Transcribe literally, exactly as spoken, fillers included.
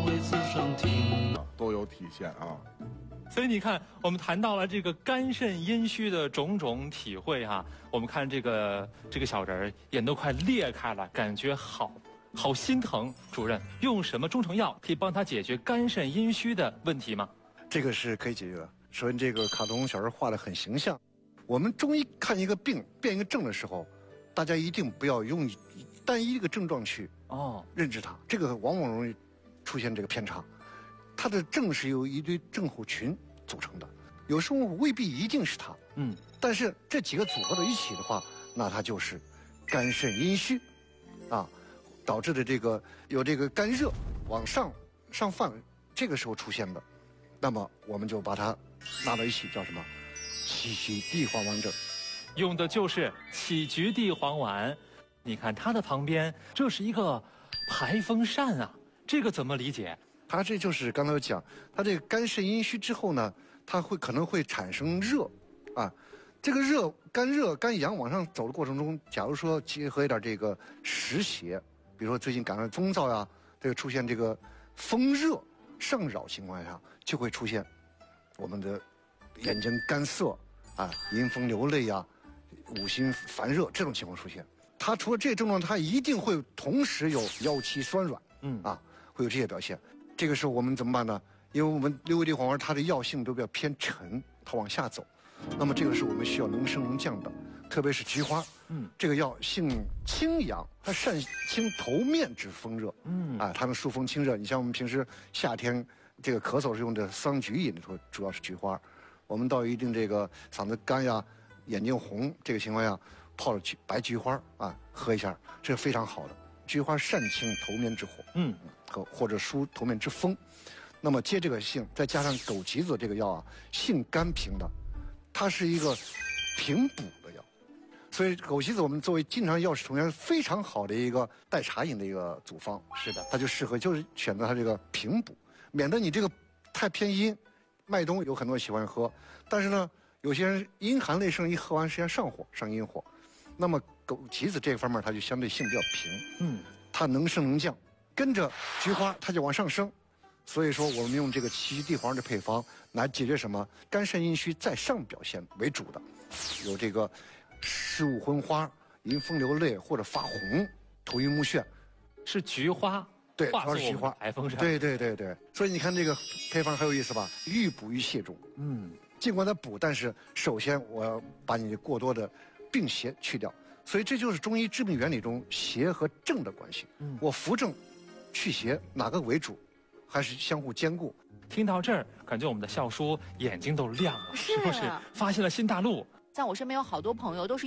为此生听， 都有体现啊。 所以你看，我们谈到了这个肝肾阴虚的种种体会哈、啊，我们看这个这个小人儿眼都快裂开了，感觉好好心疼。主任用什么中成药可以帮他解决肝肾阴虚的问题吗？ 这个是可以解决的。首先，这个卡通小人画得很形象。我们中医看一个病辨一个症的时候，大家一定不要用单一一个症状去哦认知它，这个往往容易出现这个偏差。它的症是由一堆症候群组成的，有时候未必一定是它，嗯，但是这几个组合到一起的话，那它就是肝肾阴虚，啊，导致的这个有这个肝热往上上泛，这个时候出现的，那么我们就把它拿到一起，叫什么？杞菊地黄丸症， 用的就是杞菊地黄丸。你看它的旁边，这是一个排风扇啊，这个怎么理解？ 它这就是刚才有讲，它这个肝肾阴虚之后呢，它会可能会产生热，啊，这个热肝热肝阳往上走的过程中，假如说结合一点这个湿邪，比如说最近赶上风燥呀，这个出现这个风热上扰情况下，就会出现我们的眼睛干涩啊、阴风流泪呀、五心烦热这种情况出现。它除了这些症状，它一定会同时有腰膝酸软，嗯啊，会有这些表现。这个时候我们怎么办呢？因为我们六味地黄丸它的药性都比较偏沉，它往下走，那么这个时候我们需要能升能降的，特别是菊花，嗯，这个药性清阳，它善清头面之风热，嗯啊，它能疏风清热。你像我们平时夏天这个咳嗽是用的桑菊饮的时候，主要是菊花。我们到一定这个嗓子干呀、眼睛红这个情况下，泡了菊白菊花啊，喝一下，这是非常好的。菊花善清头面之火，嗯，和或者疏头面之风。那么接这个性，再加上枸杞子这个药啊，性甘平的，它是一个平补的药，所以枸杞子我们作为经常药食同源非常好的一个代茶饮的一个组方。 是的， 它就适合就是选择它这个平补，免得你这个太偏阴。麦冬有很多人喜欢喝，但是呢，有些人阴寒内盛，一喝完实际上上火上阴火。那么枸杞子这个方面它就相对性比较平，嗯，它能升能降，跟着菊花它就往上升。所以说我们用这个杞菊地黄的配方来解决什么肝肾阴虚在上表现为主的，有这个湿物昏花、阴风流泪或者发红、头晕目眩， 是菊花。 对，主要是菊花， 排风扇。 对对对对，所以你看这个配方很有意思吧？欲补于泻中，嗯，尽管它补，但是首先我要把你过多的病邪去掉，所以这就是中医治病原理中邪和正的关系。嗯，我扶正、去邪哪个为主，还是相互兼顾。 听到这儿，感觉我们的笑叔眼睛都亮了， 是是不是？发现了新大陆。 像我身边有好多朋友都是